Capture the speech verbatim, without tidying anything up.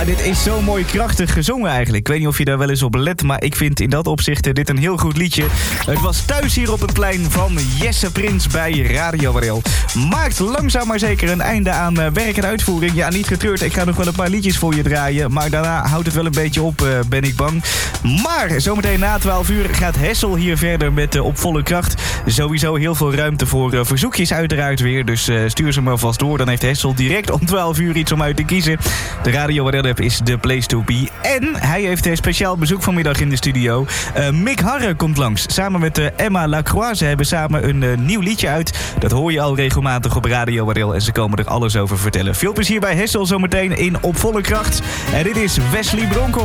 Ja, dit is zo mooi krachtig gezongen eigenlijk. Ik weet niet of je daar wel eens op let, maar ik vind in dat opzicht dit een heel goed liedje. Het was thuis hier op het plein van Jesse Prins bij Radio Warel. Maakt langzaam maar zeker een einde aan werk en uitvoering. Ja, niet getreurd, ik ga nog wel een paar liedjes voor je draaien. Maar daarna houdt het wel een beetje op, uh, ben ik bang. Maar zometeen na twaalf uur gaat Hessel hier verder met uh, Op Volle Kracht. Sowieso heel veel ruimte voor uh, verzoekjes uiteraard weer. Dus uh, stuur ze maar vast door. Dan heeft Hessel direct om twaalf uur iets om uit te kiezen. De Radio Warel app is the place to be. En hij heeft een speciaal bezoek vanmiddag in de studio. Uh, Mick Harre komt langs. Samen met uh, Emma Lacroix. Ze hebben samen een uh, nieuw liedje uit. Dat hoor je al regelmatig op Radio Warel. En ze komen er alles over vertellen. Veel plezier bij Hessel zometeen in Op Volle Kracht. En dit is Wesley Bronkhorst.